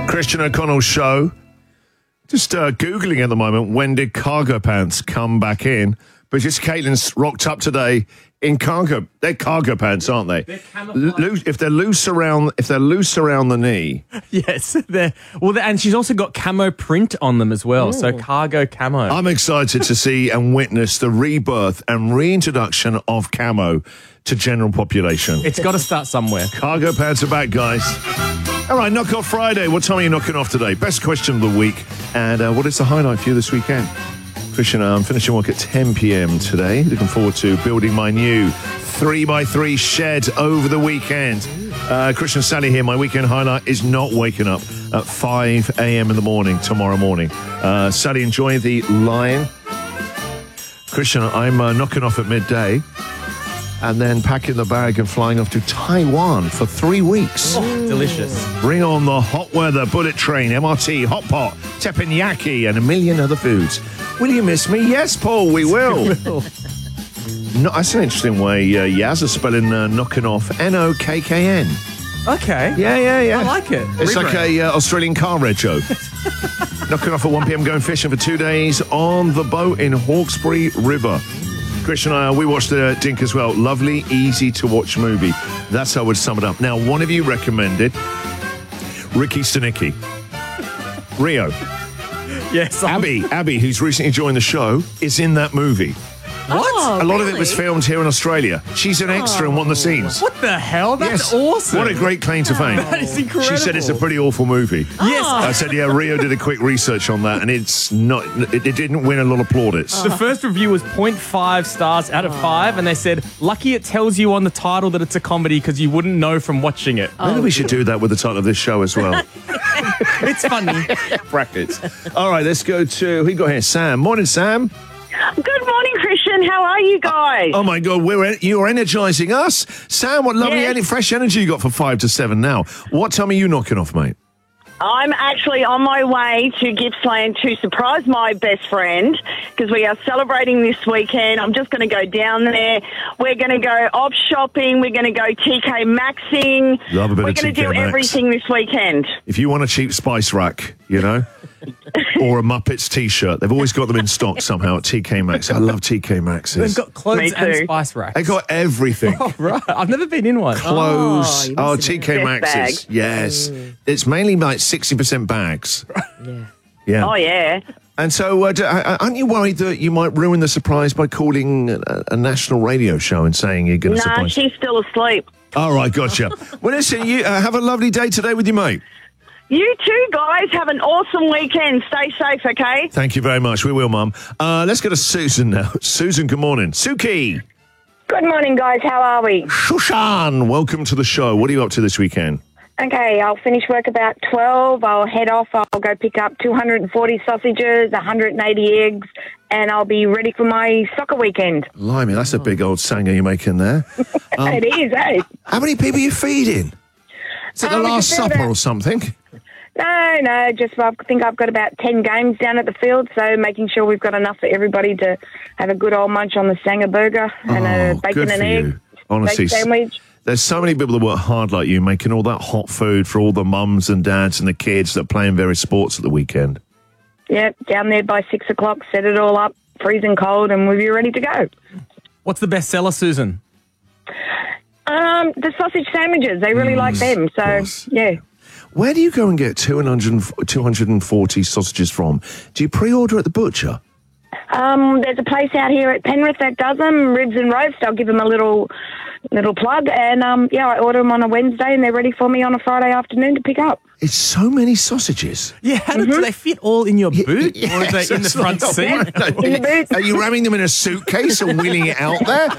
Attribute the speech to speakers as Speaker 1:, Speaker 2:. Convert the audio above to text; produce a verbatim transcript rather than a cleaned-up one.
Speaker 1: Christian O'Connell Show. Just uh, Googling at the moment, when did cargo pants come back in? But just Caitlin's rocked up today in cargo. They're cargo pants, aren't they?
Speaker 2: They're camouflage.
Speaker 1: Loose, if they're loose around, if they're loose around the knee.
Speaker 2: Yes, they're well, they're, and she's also got camo print on them as well. So cargo camo.
Speaker 1: I'm excited to see and witness the rebirth and reintroduction of camo to general population.
Speaker 2: It's got to start somewhere.
Speaker 1: Cargo pants are back, guys. All right, Knock Off Friday. What time are you knocking off today? Best question of the week. And uh, what is the highlight for you this weekend? Christian, I'm finishing work at ten p.m. today. Looking forward to building my new three by three shed over the weekend. Uh, Christian Sally here. My weekend highlight is not waking up at five a.m. in the morning tomorrow morning. Uh, Sally, enjoy the Lion. Christian, I'm uh, knocking off at midday and then packing the bag and flying off to Taiwan for three weeks.
Speaker 2: Oh, delicious.
Speaker 1: Bring on the hot weather, bullet train, M R T, hot pot, teppanyaki, and a million other foods. Will you miss me? Yes, Paul, we will. No, that's an interesting way uh, Yaz is spelling uh, knocking off. N O K K N.
Speaker 2: Okay.
Speaker 1: Yeah, yeah, yeah.
Speaker 2: I like it.
Speaker 1: It's
Speaker 2: Rebrand.
Speaker 1: like a uh, Australian car retro. Knocking off at one p.m. going fishing for two days on the boat in Hawkesbury River. Christian and I, we watched the Dink as well. Lovely, easy to watch movie. That's how I would sum it up. Now, one of you recommended Ricky Stenicki. Rio.
Speaker 2: Yes. I'm-
Speaker 1: Abby, Abby, who's recently joined the show, is in that movie.
Speaker 2: What?
Speaker 3: Oh,
Speaker 1: A lot
Speaker 3: really?
Speaker 1: of it was filmed here in Australia. She's an extra in one of the scenes.
Speaker 2: What the hell? That's
Speaker 1: Yes.
Speaker 2: awesome.
Speaker 1: What a great claim to fame.
Speaker 2: That is incredible.
Speaker 1: She said it's a pretty awful movie.
Speaker 2: Yes.
Speaker 1: I said, yeah, Rio did a quick research on that, and it's not. It, it didn't win a lot of plaudits.
Speaker 2: The first review was zero point five stars out of five, and they said, lucky it tells you on the title that it's a comedy because you wouldn't know from watching it.
Speaker 1: Maybe we should do that with the title of this show as well.
Speaker 2: It's funny.
Speaker 1: Brackets. All right, let's go to who you got here. Sam. Morning, Sam.
Speaker 3: Good morning, Christian. How are you guys?
Speaker 1: Oh my God, we're you're energising us, Sam. What lovely,
Speaker 3: Yes.
Speaker 1: en- fresh energy you got for five to seven now. What time are you knocking off, mate?
Speaker 3: I'm actually on my way to Gippsland to surprise my best friend because we are celebrating this weekend. I'm just going to go down there. We're going to go off shopping. We're going to go T K Maxxing.
Speaker 1: Love a bit
Speaker 3: We're
Speaker 1: of
Speaker 3: going
Speaker 1: T
Speaker 3: to
Speaker 1: K
Speaker 3: do
Speaker 1: Maxx.
Speaker 3: everything this weekend.
Speaker 1: If you want a cheap spice rack, you know, or a Muppets T-shirt, they've always got them in stock somehow at T K Maxx. I love T K Maxx's.
Speaker 2: They've got clothes
Speaker 3: Me
Speaker 2: and
Speaker 3: too.
Speaker 2: spice racks.
Speaker 1: They got everything.
Speaker 2: Oh, right. I've never been in one.
Speaker 1: Clothes.
Speaker 4: you
Speaker 1: Oh,
Speaker 4: must have
Speaker 1: T K
Speaker 3: been.
Speaker 1: Maxx's.
Speaker 3: Best
Speaker 1: Yes. It's mainly like sixty percent bags.
Speaker 4: Yeah.
Speaker 1: Yeah.
Speaker 3: Oh, yeah.
Speaker 1: And so, uh, d- uh, aren't you worried that you might ruin the surprise by calling a, a national radio show and saying you're going to
Speaker 3: Nah,
Speaker 1: surprise?
Speaker 3: she's still asleep.
Speaker 1: All right, gotcha. Well, listen, you uh, have a lovely day today with your mate.
Speaker 3: You too, guys. Have an awesome weekend. Stay safe, okay?
Speaker 1: Thank you very much. We will, Mum. Uh, let's go to Susan now. Susan, good morning. Suki.
Speaker 5: Good morning, guys. How are we?
Speaker 1: Shushan, welcome to the show. What are you up to this weekend?
Speaker 5: Okay, I'll finish work about twelve. I'll head off. I'll go pick up two hundred forty sausages, one hundred eighty eggs, and I'll be ready for my soccer weekend.
Speaker 1: Blimey, that's a big old sanger you're making there. Um,
Speaker 5: It is, eh?
Speaker 1: How many people are you feeding? Is it the
Speaker 5: Um,
Speaker 1: Last
Speaker 5: just about
Speaker 1: Supper
Speaker 5: about-
Speaker 1: or something?
Speaker 5: No, no, just I think I've got about ten games down at the field, so making sure we've got enough for everybody to have a good old munch on the Sanger burger and
Speaker 1: Oh,
Speaker 5: a bacon
Speaker 1: good
Speaker 5: and
Speaker 1: for
Speaker 5: egg
Speaker 1: you. Honestly,
Speaker 5: steak sandwich.
Speaker 1: there's so many people that work hard like you, making all that hot food for all the mums and dads and the kids that play in various sports at the weekend.
Speaker 5: Yep, down there by six o'clock, set it all up, freezing cold, and we'll be ready to go.
Speaker 2: What's the best seller, Susan?
Speaker 5: Um, the sausage sandwiches, they really like them, so
Speaker 1: course.
Speaker 5: yeah.
Speaker 1: Where do you go and get two hundred, two hundred forty sausages from? Do you pre-order at the butcher?
Speaker 5: Um, there's a place out here at Penrith that does them, ribs and roast. I'll give them a little little plug, and um, yeah, I order them on a Wednesday, and they're ready for me on a Friday afternoon to pick up.
Speaker 1: It's so many sausages.
Speaker 2: Yeah, how do they fit all in your boot? Or are they
Speaker 1: Yes,
Speaker 2: in the
Speaker 1: it's
Speaker 2: front
Speaker 1: like-
Speaker 2: seat?
Speaker 5: In the boot.
Speaker 1: Are you ramming them in a suitcase and wheeling it out there?